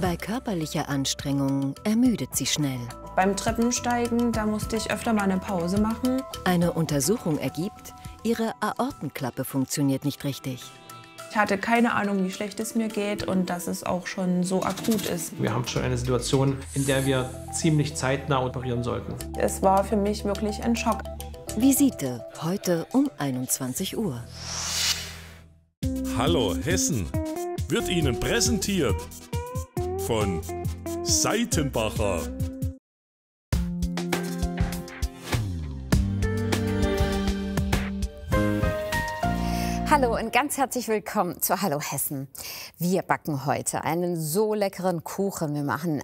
Bei körperlicher Anstrengung ermüdet sie schnell. Beim Treppensteigen, da musste ich öfter mal eine Pause machen. Eine Untersuchung ergibt, ihre Aortenklappe funktioniert nicht richtig. Ich hatte keine Ahnung, wie schlecht es mir geht und dass es auch schon so akut ist. Wir haben schon eine Situation, in der wir ziemlich zeitnah operieren sollten. Es war für mich wirklich ein Schock. Visite, heute um 21 Uhr. Hallo Hessen wird Ihnen präsentiert von Seitenbacher. Hallo und ganz herzlich willkommen zu Hallo Hessen. Wir backen heute einen so leckeren Kuchen. Wir machen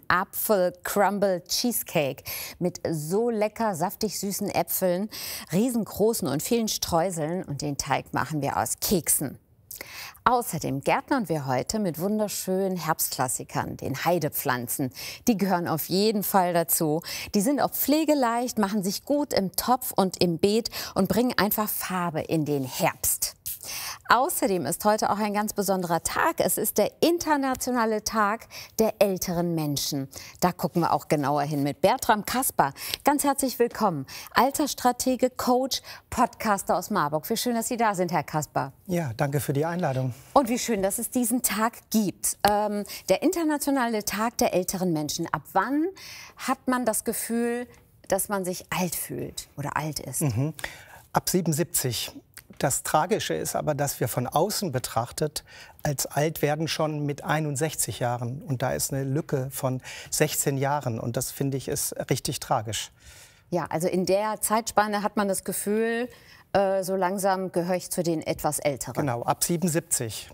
Apfel-Crumble-Cheesecake mit so lecker saftig süßen Äpfeln, riesengroßen und vielen Streuseln. Und den Teig machen wir aus Keksen. Außerdem gärtnern wir heute mit wunderschönen Herbstklassikern, den Heidepflanzen. Die gehören auf jeden Fall dazu. Die sind auch pflegeleicht, machen sich gut im Topf und im Beet und bringen einfach Farbe in den Herbst. Außerdem ist heute auch ein ganz besonderer Tag. Es ist der internationale Tag der älteren Menschen. Da gucken wir auch genauer hin mit Bertram Kasper. Ganz herzlich willkommen. Altersstratege, Coach, Podcaster aus Marburg. Wie schön, dass Sie da sind, Herr Kasper. Ja, danke für die Einladung. Und wie schön, dass es diesen Tag gibt. Der internationale Tag der älteren Menschen. Ab wann hat man das Gefühl, dass man sich alt fühlt oder alt ist? Ab 77. Das Tragische ist aber, dass wir von außen betrachtet als alt werden schon mit 61 Jahren. Und da ist eine Lücke von 16 Jahren. Und das, finde ich, ist richtig tragisch. Ja, also in der Zeitspanne hat man das Gefühl, so langsam gehöre ich zu den etwas Älteren. Genau, ab 77.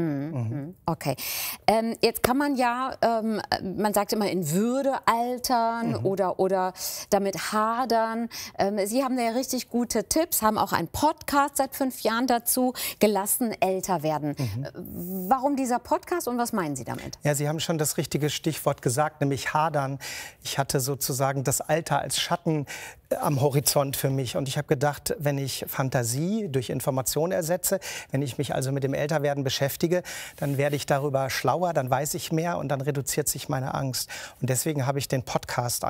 Okay. Jetzt kann man ja, man sagt immer in Würde altern oder damit hadern. Sie haben ja richtig gute Tipps, haben auch einen Podcast seit 5 Jahren dazu, gelassen älter werden. Warum dieser Podcast und was meinen Sie damit? Ja, Sie haben schon das richtige Stichwort gesagt, nämlich hadern. Ich hatte sozusagen das Alter als Schatten am Horizont für mich. Und ich habe gedacht, wenn ich Fantasie durch Information ersetze, wenn ich mich also mit dem Älterwerden beschäftige, dann werde ich darüber schlauer, dann weiß ich mehr und dann reduziert sich meine Angst. Und deswegen habe ich den Podcast